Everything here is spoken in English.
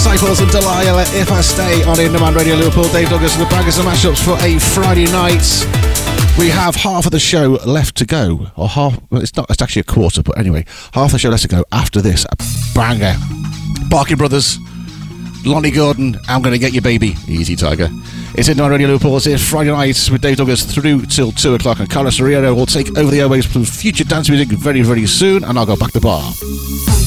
Disciples and Delilah, If I Stay on In Demand Radio Liverpool. Dave Douglas and the Braggers and Mashups for a Friday night. We have half of the show left to go, or half, well, it's actually a quarter, but anyway, half the show left to go after this. A banger. Barking Brothers, Lonnie Gordon, I'm Gonna Get You Baby, Easy Tiger. It's In Demand Radio Liverpool. It's here Friday night with Dave Douglas through till 2 o'clock, and Carlos Herrera will take over the airwaves for future dance music very, very soon, and I'll go back to the bar.